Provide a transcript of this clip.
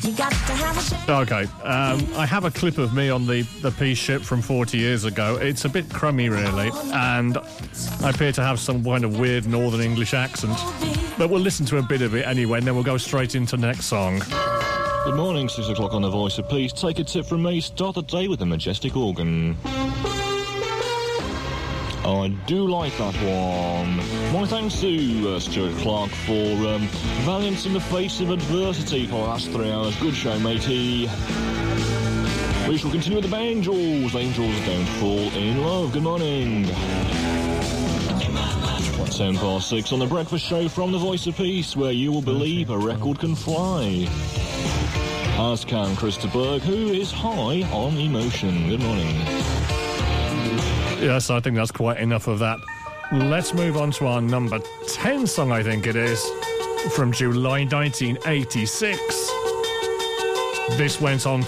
Okay, I have a clip of me on the peace ship from 40 years ago. It's a bit crummy, really, and I appear to have some kind of weird Northern English accent. But we'll listen to a bit of it anyway, and then we'll go straight into the next song. Good morning, 6 o'clock on the Voice of Peace. Take a tip from me, start the day with a majestic organ. I do like that one. My thanks to Stuart Clark for valiance in the face of adversity for the last 3 hours. Good show, matey. We shall continue with the Angels. Angels don't fall in love. Good morning. 6:10 on the breakfast show from the Voice of Peace, where you will believe a record can fly. As can Krista Berg, who is high on emotion. Good morning. Yes, I think that's quite enough of that. Let's move on to our number 10 song, I think it is, from July 1986. This went on